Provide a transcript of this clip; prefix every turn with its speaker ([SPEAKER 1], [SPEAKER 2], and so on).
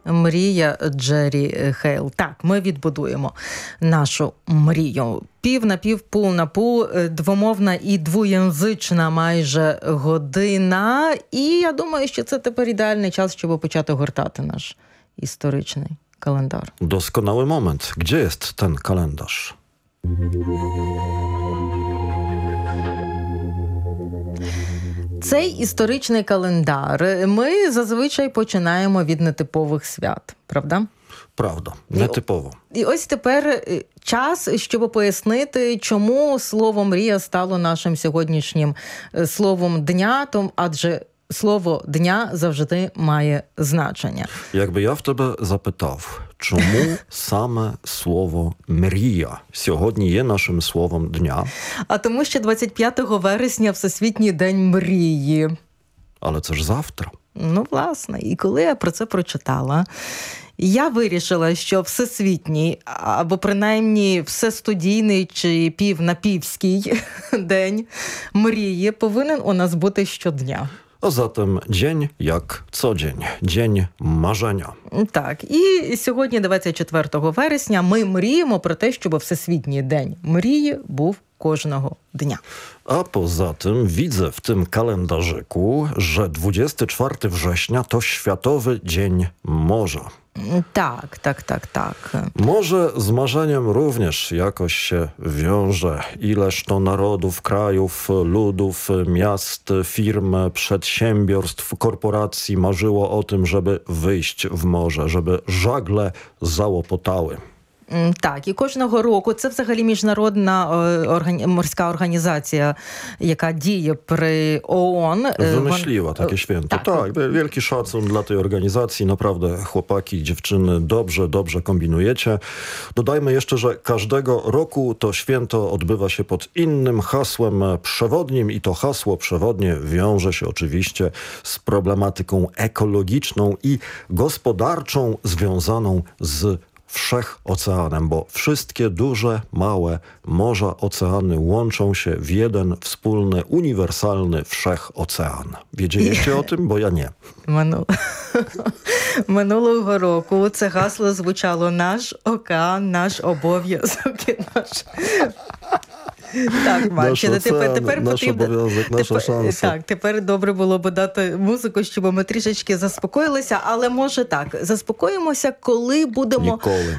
[SPEAKER 1] мрія Джері Хейл. Так, ми відбудуємо нашу мрію. Пів на пів, пул на пул, двомовна і двоязична майже година. І я думаю, що це тепер ідеальний час, щоб почати гортати наш історичний kalendarz.
[SPEAKER 2] Doskonały moment. Gdzie jest ten kalendarz?
[SPEAKER 1] Цей історичний календар ми зазвичай починаємо від нетипових свят, правда?
[SPEAKER 2] Правда, нетипово.
[SPEAKER 1] І ось тепер час, щоб пояснити, чому слово «мрія» стало нашим сьогоднішнім словом дня, адже слово «дня» завжди має значення.
[SPEAKER 2] Якби я в тебе запитав, чому саме слово «мрія» сьогодні є нашим словом дня?
[SPEAKER 1] А тому що 25 вересня Всесвітній день мрії.
[SPEAKER 2] Але це ж завтра.
[SPEAKER 1] Ну, власне, і коли я про це прочитала, я вирішила, що всесвітній, або принаймні всестудійний чи півнапівський день мрії повинен у нас бути щодня.
[SPEAKER 2] A zatem dzień jak co dzień. Dzień marzenia.
[SPEAKER 1] Так, і сьогодні, 24 вересня, ми мріємо про те, щоб Всесвітній день мрії був кожного dnia.
[SPEAKER 2] A poza tym widzę w tym kalendarzyku, że 24 września to Światowy Dzień Morza.
[SPEAKER 1] Tak.
[SPEAKER 2] Może z marzeniem również jakoś się wiąże. Ileż to narodów, krajów, ludów, miast, firm, przedsiębiorstw, korporacji marzyło o tym, żeby wyjść w morze, żeby żagle załopotały.
[SPEAKER 1] Так, і кожного року, це взагалі міжнародна морська організація, яка діє при ООН.
[SPEAKER 2] Wymyśliła takie święto. Tak, wielki szacun dla tej organizacji. Naprawdę chłopaki i dziewczyny dobrze kombinujecie. Dodajmy jeszcze, że każdego roku to święto odbywa się pod innym hasłem przewodnim i to hasło przewodnie wiąże się oczywiście z problematyką ekologiczną i gospodarczą związaną z wszechoceanem, bo wszystkie duże, małe morza, oceany łączą się w jeden wspólny, uniwersalny wszechocean. Wiedzieliście o tym? Bo ja nie.
[SPEAKER 1] Минулого року це гасло звучало «Наш океан, наш обов'язок і наш...» Так, Марчина, тепер
[SPEAKER 2] наш обов'язок, наша шанса.
[SPEAKER 1] Так, тепер добре було б дати музику, щоб ми трішечки заспокоїлися, але може так, заспокоїмося, коли будемо...
[SPEAKER 2] Ніколи.